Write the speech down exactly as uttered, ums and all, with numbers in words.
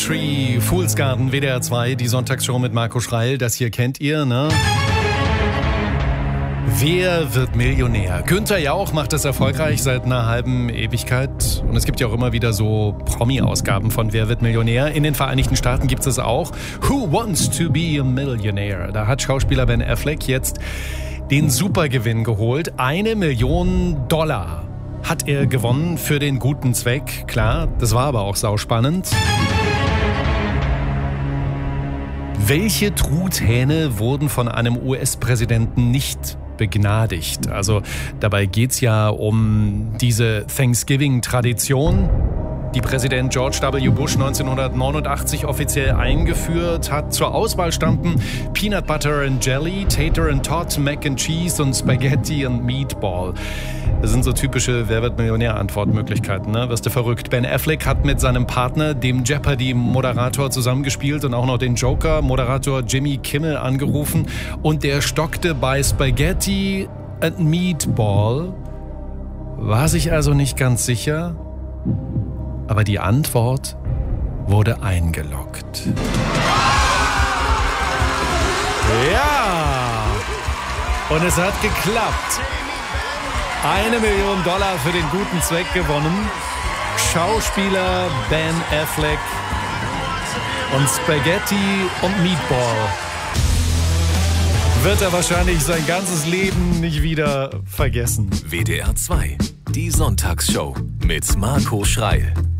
Tree, Fool's Garden, W D R zwei, die Sonntagsshow mit Marco Schreil. Das hier kennt ihr, ne? Wer wird Millionär? Günther Jauch macht das erfolgreich seit einer halben Ewigkeit. Und es gibt ja auch immer wieder so Promi-Ausgaben von Wer wird Millionär. In den Vereinigten Staaten gibt es auch Who Wants to be a Millionaire? Da hat Schauspieler Ben Affleck jetzt den Supergewinn geholt. Eine Million Dollar hat er gewonnen für den guten Zweck. Klar, das war aber auch sauspannend. Welche Truthähne wurden von einem U S-Präsidenten nicht begnadigt? Also dabei geht's ja um diese Thanksgiving-Tradition, die Präsident George W. Bush neunzehnhundertneunundachtzig offiziell eingeführt hat. Zur Auswahl standen Peanut Butter and Jelly, Tater and Tot, Mac and Cheese und Spaghetti and Meatball. Das sind so typische Wer wird Millionär-Antwortmöglichkeiten, ne? Wirst du verrückt. Ben Affleck hat mit seinem Partner, dem Jeopardy-Moderator, zusammengespielt und auch noch den Joker-Moderator Jimmy Kimmel angerufen. Und der stockte bei Spaghetti and Meatball. War sich also nicht ganz sicher, aber die Antwort wurde eingeloggt. Ja! Und es hat geklappt. Eine Million Dollar für den guten Zweck gewonnen. Schauspieler Ben Affleck und Spaghetti und Meatball wird er wahrscheinlich sein ganzes Leben nicht wieder vergessen. W D R zwei, die Sonntagsshow mit Marco Schreil.